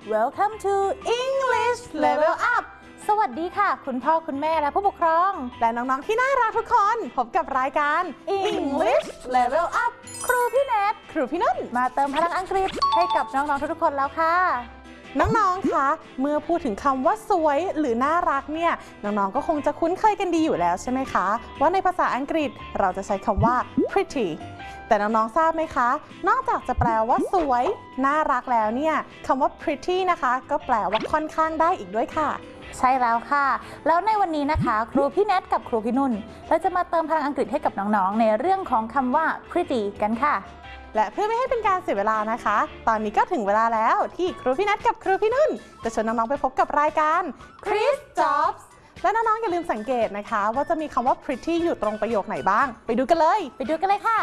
Welcome to English Level Up สวัสดีค่ะคุณพ่อคุณแม่และผู้ปกครองและน้องๆที่น่ารักทุกคนพบกับรายการ English Level Up ครูพี่แนทครูพี่นุ่นมาเติมพลังอังกฤษให้กับน้องๆทุกๆคนแล้วค่ะน้องๆคะเมื่อพูดถึงคำว่าสวยหรือน่ารักเนี่ยน้องๆก็คงจะคุ้นเคยกันดีอยู่แล้วใช่ไหมคะว่าในภาษาอังกฤษเราจะใช้คำว่า pretty แต่น้องๆทราบไหมคะนอกจากจะแปลว่าสวยน่ารักแล้วเนี่ยคำว่า pretty นะคะก็แปลว่าค่อนข้างได้อีกด้วยค่ะใช่แล้วค่ะแล้วในวันนี้นะคะครูพี่แนทกับครูพี่นุ่นเราจะมาเติมพลังอังกฤษให้กับน้องๆในเรื่องของคำว่า pretty กันค่ะและเพื่อไม่ให้เป็นการเสียเวลานะคะตอนนี้ก็ถึงเวลาแล้วที่ครูพี่นัทกับครูพี่นุ่นจะชวนน้องๆไปพบกับรายการ Chris Jobs และน้องๆอย่าลืมสังเกตนะคะว่าจะมีคำว่า pretty อยู่ตรงประโยคไหนบ้างไปดูกันเลยค่ะ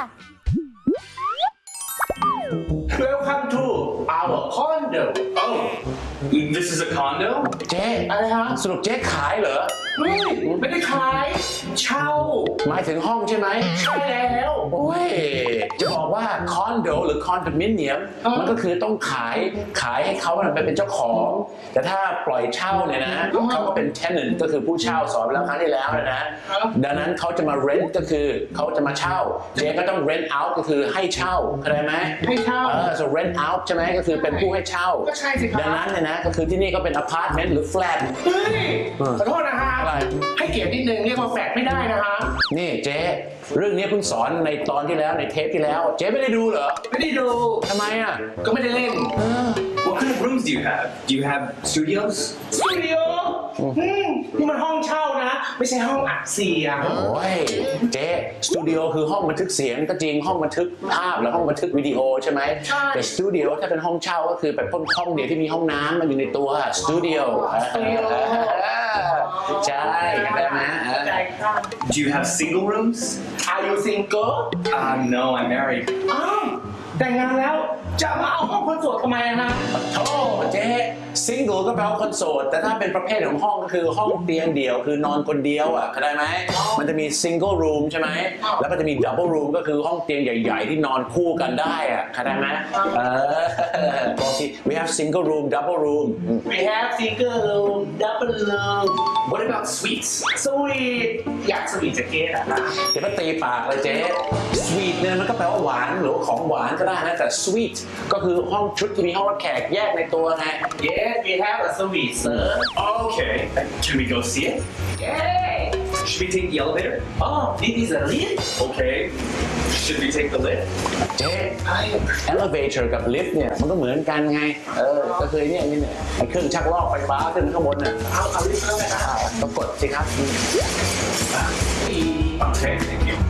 Welcome to our condo. Oh, this is a condo? เจ๊อะไรฮะสรุปเจ๊ขายเหรอไม่ได้ขายเช่าหมายถึงห้องใช่ไหมใช่แล้วโอ้ยจะบอกว่าคอนโดหรือคอนโดมิเนียมมันก็คือต้องขายให้เขาไปเป็นเจ้าของแต่ถ้าปล่อยเช่าเนี่ยนะเขาก็เป็น tenant ก็คือผู้เช่าสอนแล้วครั้งที่แล้วนะดังนั้นเขาจะมา rent ก็คือเขาจะมาเช่าเจ๊ก็ต้อง rent out ก็คือให้เช่าเข้าใจไหมให้เช่าso rent out ใช่ไหมก็คือเป็นผู้ให้เช่าก็ใช่สิครับดังนั้นเนี่ยนะก็คือที่นี่ก็เป็น apartment หรือ flat เฮ้ยขอโทษนะฮะอะไรให้เกียรตินิดนึงเรียกว่าแฟลตไม่ได้นะฮะนี่เจ๊เรื่องนี้เพิ่งสอนในตอนที่แล้วในเทปที่แล้วเจ๊ไม่ได้ดูเหรอไม่ได้ดูทำไมอ่ะก็ไม่ได้เล่น What kind of rooms do you have? Do you have studios? Studio นี่มันห้องเช่านะไม่ใช่ห้องอัดเสียงโอ้ยเจ๊สตูดิโอคือห้องบันทึกเสียงก็จริงห้องบันทึกภาพหรือห้องบันทึกวิดีโอใช่ไหมใช่แต่สตูดิโอถ้าเป็นห้องเช่าก็คือเป็นห้องเดียวที่มีห้องน้ำมันอยู่ในตัวสตูดิโอใช่ได้ไหม Do you have single rooms? Are you single? No, I'm married. แต่งงานแล้วจะมาเอาห้องคนโสดทำไมนะโธ่เจ๊ single ก็แปลว่าคนโสดแต่ถ้าเป็นประเภทของห้องก็คือห้องเตียงเดียวคือนอนคนเดียวอ่ะเข้าใจไหมมันจะมี single room ใช่ไหมแล้วก็จะมี double room ก็คือห้องเตียงใหญ่ๆที่นอนคู่กันได้อ่ะเข้าใจไหมบอกสิ we have single room double room we have single room double room What about suites? sweet อยากสวีทจะเก๊อะนะเดี๋ยวก็ตีปากเลยเจ๊ sweet เนี่ยมันก็แปลว่าหวานหรือของหวานก็ได้นะแต่ sweet ก็คือห้องชุดที่มีห้องรับแขกแยกในตัวไง Yes we have a suite sir Okay. Can we go see it? Yeah Should we take the elevator? Oh this is a lift Okay. Should we take the lift? เจ๊ elevator กับ lift เนี่ยมันก็เหมือนกันไงก็คือเนี่ยไอ้เครื่องชักลอกไฟฟ้าขึ้นข้างบนน่ะเอาลิฟต์เข้าไปต้องกดสิครับ Okay, thank you.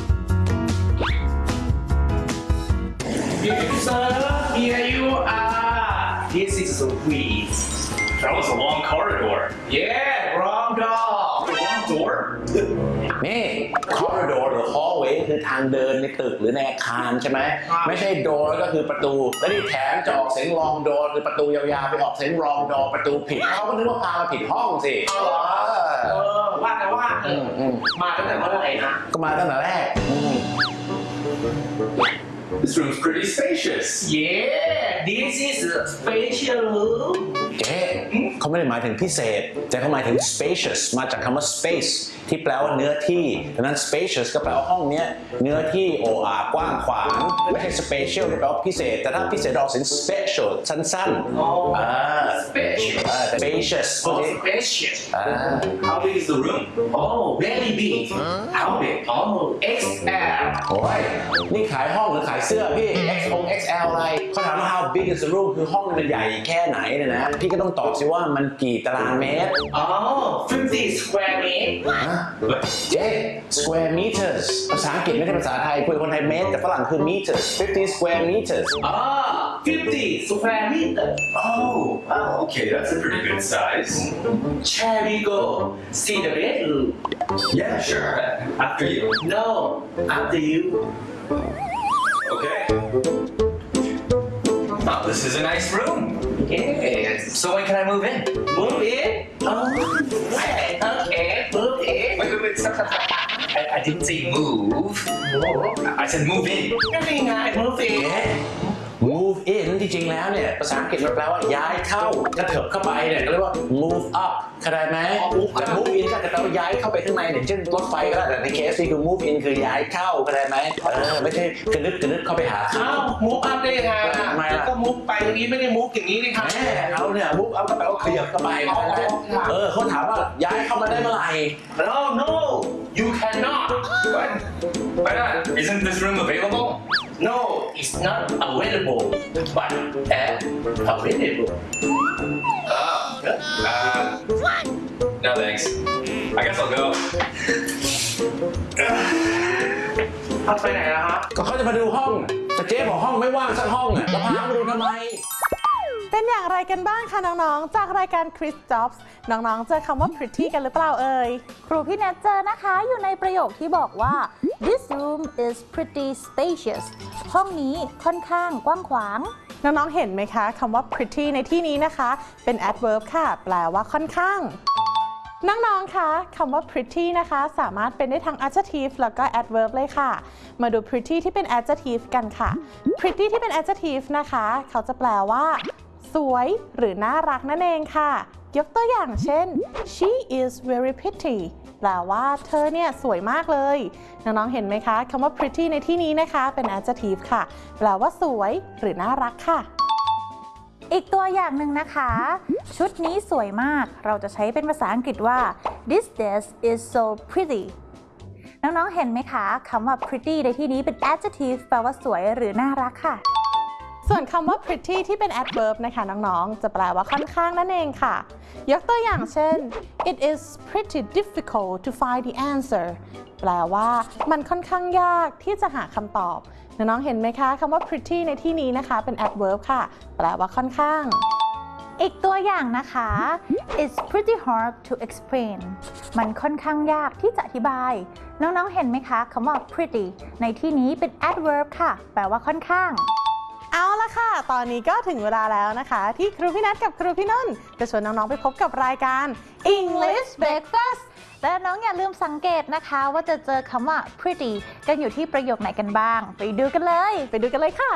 Yes sir here you are this is a suite That was a long corridor. Yeah wrong door Wrong door? นี่ corridor หรือ hallway คือทางเดินในตึกหรือในอาคารใช่ไหมไม่ใช่ door ก็คือประตูและที่แถมจะออกเสียง wrong door คือประตูยาวๆไปออกเสียง wrong door ประตูผิดเขาก็นึกว่าพามาผิดห้องสิว่าแต่ว่ามาตั้งแต่เมื่อไหร่นะก็มาตั้งแต่แรก This room's pretty spacious. Yeah, this is a special room. เจ๊เขาไม่ได้หมายถึงพิเศษแต่เขาหมายถึง spacious มาจากคำว่า space ที่แปลว่าเนื้อที่ดังนั้น spacious ก็แปลว่าห้องเนี้ยเนื้อที่โอ้อากว้างขวางไม่ใช่ special ที่แปลว่าพิเศษแต่ถ้าพิเศษออกเสียง special สั้นๆ Spacious. spacious Spacious. How big is the room? Oh very big How big? Oh XL โอ้ยนี่ขายห้องหรือขายเสื้อพี่ XL อะไรเขาถามว่า how big is the room คือห้องมันใหญ่แค่ไหนเนี่ยนะพี่ก็ต้องตอบสิว่ามันกี่ตารางเมตรอ๋อ50 square meter เจ๊ square meters ภาษาอังกฤษไม่ใช่ภาษาไทยคุยคนไทยเมตรแต่ฝรั่งคือ meters 50 square meters อ๋อ50 square meter Oh, okay, that's a pretty good size. Shall we go see the bedroom Yeah, sure. After you. No after you Okay. Oh, this is a nice room. Yes So when can I move in? Move in? Oh, okay, move in. Wait, stop. I didn't say move. I said move in. นี่ไง move in move move in ที่จริงแล้วเนี่ยภาษาอังกฤษมันแปลว่าย้ายเข้ากระเถิบเข้าไปเนี่ยก็เรียกว่า move up เข้าใจไหมแต่ move in ก็จะแปลว่าย้ายเข้าไปข้างในเนี่ยเช่นรถไฟก็ได้แต่ในเคสนี้คือ move in คือย้ายเข้าเข้าใจไหมไม่ใช่กระนึกเข้าไปหาเขาอ้าวมูฟอัพได้ยังไงทำไมล่ะก็มูฟไปตรงนี้ไม่ได้มูฟอย่างนี้นี่ครับแม่เอาเนี่ย move up ก็แปลว่าขยับเข้าไปเขาถามว่าย้ายเข้ามาได้เมื่อไหร่ No no you cannot What? Why not? Isn't this room available? no it's not available but available No thanks. I guess I'll go. เอาไปไหนแล้วครับก็เขาจะมาดูห้องแต่เจ๊บอกห้องไม่ว่างสักห้องอ่ะแล้วพามาดูทำไมเป็นอย่างไรกันบ้างคะน้องๆ จากรายการ Chris Jobs น้องๆ เจอคำว่า pretty กันหรือเปล่าเอ่ย ครูพี่แนทเจอนะคะอยู่ในประโยคที่บอกว่า this room is pretty spacious ห้องนี้ค่อนข้างกว้างขวาง น้องๆ เห็นไหมคะคำว่า pretty ในที่นี้นะคะ เป็น adverb ค่ะ แปลว่าค่อนข้าง น้องๆ คะคำว่า pretty นะคะสามารถเป็นได้ทั้ง adjective แล้วก็ adverb เลยค่ะ มาดู pretty ที่เป็น adjective กันค่ะ pretty ที่เป็น adjective นะคะเขาจะแปลว่าสวยหรือน่ารักนั่นเองค่ะ ยกตัวอย่างเช่น she is very pretty แปลว่าเธอเนี่ยสวยมากเลย น้องๆ เห็นไหมคะคำว่า pretty ในที่นี้นะคะเป็น adjective ค่ะ แปลว่าสวยหรือน่ารักค่ะ อีกตัวอย่างหนึ่งนะคะ ชุดนี้สวยมาก เราจะใช้เป็นภาษาอังกฤษว่า this dress is so pretty น้องๆ เห็นไหมคะคำว่า pretty ในที่นี้เป็น adjective แปลว่าสวยหรือน่ารักค่ะ ส่วนคำว่า pretty ที่เป็น adverb นะคะน้องๆ จะแปลว่าค่อนข้างนั่นเองค่ะ ยกตัวอย่างเช่น it is pretty difficult to find the answer แปลว่ามันค่อนข้างยากที่จะหาคำตอบ น้องๆ เห็นไหมคะคำว่า pretty ในที่นี้นะคะเป็น adverb ค่ะ แปลว่าค่อนข้าง อีกตัวอย่างนะคะ it's pretty hard to explain มันค่อนข้างยากที่จะอธิบาย น้องๆ เห็นไหมคะคำว่า pretty ในที่นี้เป็น adverb ค่ะ แปลว่าค่อนข้าง เอาละค่ะ ตอนนี้ก็ถึงเวลาแล้วนะคะ ที่ครูพี่นัทกับครูพี่นุ่นจะชวนน้องๆ ไปพบกับรายการ English Breakfast และน้องอย่าลืมสังเกตนะคะว่าจะเจอคำว่า pretty กันอยู่ที่ประโยคไหนกันบ้าง ไปดูกันเลยค่ะ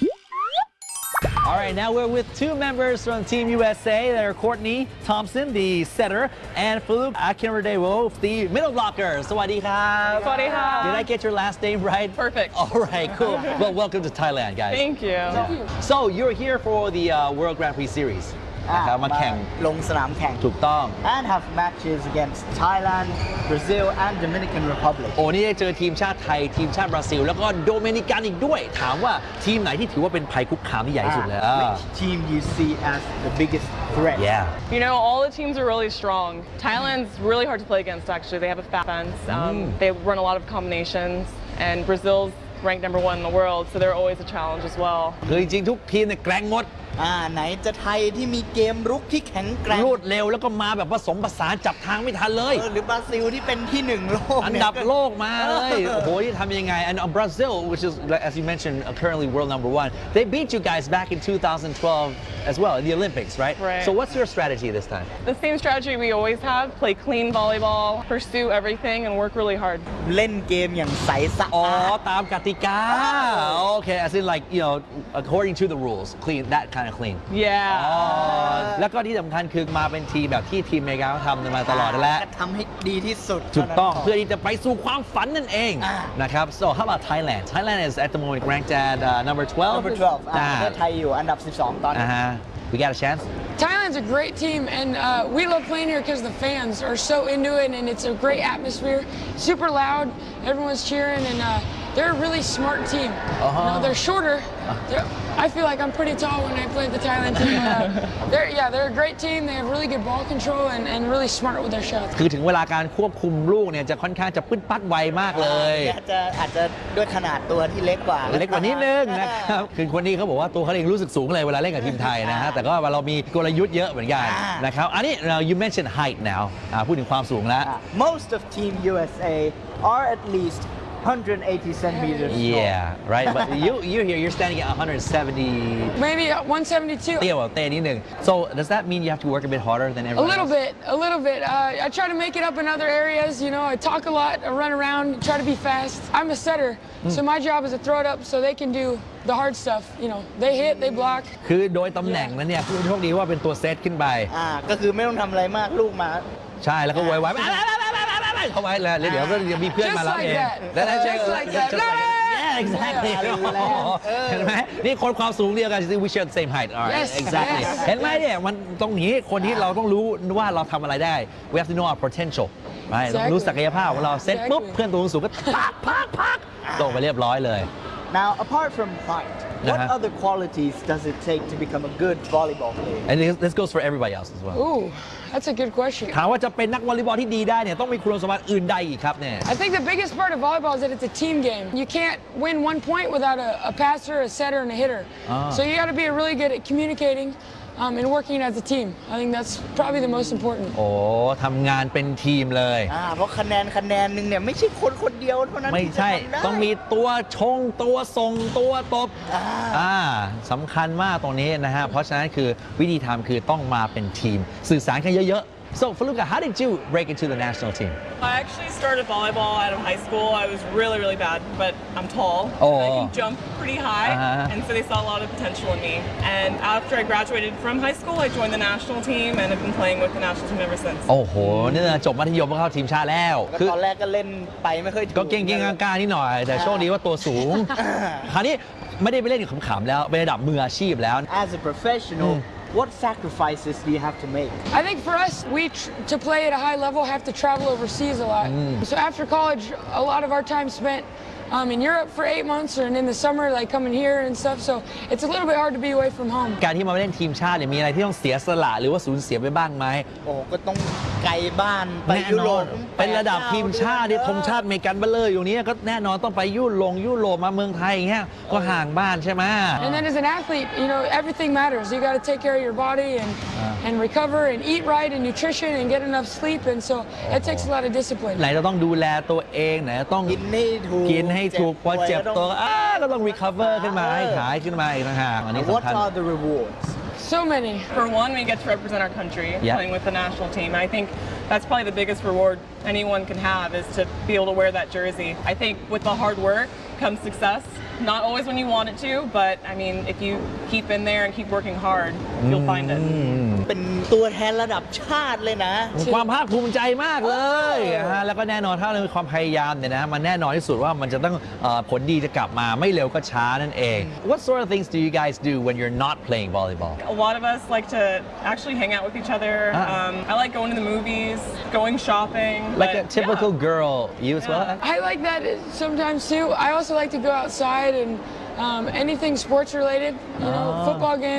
All right, now we're with two members from Team USA that are Courtney Thompson, the setter, and Farouk Akinradewo, the middle blocker. Sawadee ka. Sawadee ka. Did I get your last name right? Perfect. All right, cool. Well, welcome to Thailand, guys. Thank you. So you're here for the World Grand Prix Series. นะครับมาแข่งลงสนามแข่งถูกต้อง and have matches against Thailand, Brazil and Dominican Republic โอ้นี่ได้เจอทีมชาติไทยทีมชาติบราซิลแล้วก็โดมินิกันอีกด้วย ถามว่าทีมไหนที่ถือว่าเป็นภัยคุกคามที่ใหญ่ที่สุดเลย Which team you see as the biggest threat Yeah. You know, all the teams are really strong. Thailand's really hard to play against, actually. They have a fast fence. They run a lot of combinations. And Brazil's ranked #1 in the world, so they're always a challenge as well. คือจริงๆทุกทีมเนี่ยแกร่งหมดไหนจะไทยที่มีเกมรุกที่แข็งแกร่งรวดเร็วแล้วก็มาแบบผสมผสานจับทางไม่ทันเลยหรือบราซิลที่เป็นที่หนึ่งโลกอันดับโลกมาเลย โอ้โหที่ทำยังไง and Brazil which is as you mentioned currently world #1 they beat you guys back in 2012 as well in the Olympics right Right. so what's your strategy this time The same strategy we always have: play clean volleyball, pursue everything, and work really hard. เล่นเกมอย่างใสสะอ๋ออาดตามกติกา okay as in like you know according to the rules clean that kind of clean Yeah. อ๋อแล้วก็ที่สำคัญคือมาเป็นทีมแบบที่ทีมอเมริกาเขาทำมาตลอดนั่นแหละก็ทำให้ดีที่สุดถูกต้องท่านั้นเพื่อที่จะไปสู่ความฝันนั่นเองนะครับ so how about Thailand Thailand is at the moment ranked at number 12 Number 12ประเทศไทยอยู่อันดับ 12 ตอนนี้ we got a chance Thailand's a great team, and we love playing here because the fans are so into it, and it's a great atmosphere. Super loud, everyone's cheering, and they're a really smart team. Now, they're shorter. I feel like I'm pretty tall when I play the Thailand team. They're a great team. They have really good ball control and really smart with their shots. คือถึงเวลาการควบคุมลูกเนี่ยจะค่อนข้างจะปื้นปัดไวมากเลยอาจจะด้วยขนาดตัวที่เล็กกว่าเล็กกว่านิดนึงนะครับคือคนนี้เขาบอกว่าตัวเขาเองรู้สึกสูงเลยเวลาเล่นกับทีมไทยนะฮะแต่ก็เรามีกลยุทธ์เยอะเหมือนกันนะครับอันนี้ you mentioned height now พูดถึงความสูงแล้ว Most of Team USA are at least 180 centimeters tall. Yeah, right. But you here, you're standing at 170. Maybe 172. เตี้ยกว่าเต้นิดนึง So does that mean you have to work a bit harder than A everyone little else? bit, a little bit. I try to make it up in other areas. You know, I talk a lot, I run around, try to be fast. I'm a setter, so my job is to throw it up so they can do the hard stuff. You know, they hit, they block. คือโดยตำแหน่งนั้นเนี่ยคือโชคดีว่าเป็นตัวเซตขึ้นไปก็คือไม่ต้องทำอะไรมากลูกมาใช่แล้วก็ไวๆเข้าไว้แล้วเดี๋ยวก็จะมีเพื่อนมารับเอง Just like that. Yeah, exactly เห็นไหมนี่คนความสูงเดียวกัน we share the same height alright Yes, exactly yes. เห็นไหมเนี่ยมันตรงนี้คนที่เราต้องรู้ว่าเราทำอะไรได้ we have to know our potential ต้องรู้ศักยภาพของเราเซตปุ๊บเพื่อนตัวสูงก็พักตรงไปเรียบร้อยเลย Now apart from height what other qualities does it take to become a good volleyball player and this goes for everybody else as well Ooh, that's a good question. ถามว่าจะเป็นนักวอลเลย์บอลที่ดีได้เนี่ยต้องมีคุณสมบัติอื่นใดอีกครับเนี่ย I think the biggest part of volleyball is that it's a team game. You can't win one point without a passer, a setter, and a hitter. So you got to be really good at communicating and working as a team. I think that's probably the most important. โอ้ทำงานเป็นทีมเลยเพราะคะแนนหนึ่งเนี่ยไม่ใช่คนเดียวเท่านั้นไม่ที่จะใช่ทำได้ต้องมีตัวชงตัวส่งตัวตบสำคัญมากตรงนี้นะฮะเพราะฉะนั้นคือวิธีทำคือต้องมาเป็นทีมสื่อสารกันเยอะๆ So Faluka, how did you break into the national team? I actually started volleyball out of high school. I was really, really bad, but I'm tall. Oh. And I can jump pretty high, and so they saw a lot of potential in me. And after I graduated from high school, I joined the national team and have been playing with the national team ever since. โอ้โหนี่จบมัธยมก็เข้าทีมชาติแล้วก็ตอนแรกก็เล่นไปไม่ค่อยถูกก็เก่งๆกล้าๆนิดหน่อย แต่โชคดีว่าตัวสูง คราวนี้ไม่ได้ไปเล่นขำๆแล้วเป็นระดับมืออาชีพแล้ว As a professional what sacrifices do you have to make I think for us, to play at a high level, have to travel overseas a lot. So after college, a lot of our time spent in Europe for 8 months, and in the summer, like coming here and stuff. So it's a little bit hard to be away from home. การที่มาเล่นทีมชาติเนี่ยมีอะไรที่ต้องเสียสละหรือว่าสูญเสียไปบ้างไหมโอ้ก็ต้องไกลบ้านไปแน่ยุนโรอนปเป็นระดับทีมชาติที่ธงชาติอเมริกันเบลเลอร์อยู่นี้ก็แน่นอนต้องไปยุโรปมาเมืองไทยอย่างเงี้ยก็ห่างบ้านใช่ไหม And then as an athlete, you know, everything matters. You got to take care of your body and recover and eat right and nutrition and get enough sleep. And so it takes a lot of discipline. ไหนจะต้องดูแลตัวเองไหนจะต้องกินให้ถูกพอเจ็บตัวก็ต้อง recover ขึ้นมาให้หายขึ้นมาอีกต่างหากอันนี้ What สำคัญ are the rewards So many. For one, we get to represent our country Yeah. playing with the national team. And I think that's probably the biggest reward anyone can have is to be able to wear that jersey. I think with the hard work comes success. Not always when you want it to, but I mean, if you keep in there and keep working hard, you'll find it. เป็นตัวแทนระดับชาติเลยนะความภาคภูมิใจมากเลยแล้วก็แน่นอนถ้าเรามีความพยายามเนี่ยนะมันแน่นอนที่สุดว่ามันจะต้องผลดีจะกลับมาไม่เร็วก็ช้านั่นเอง What sort of things do you guys do when you're not playing volleyball? A lot of us like to actually hang out with each other. I like going to the movies, going shopping. Like a typical girl, you as well? I like that sometimes too. I also like to go outside and anything sports related, you know, football games.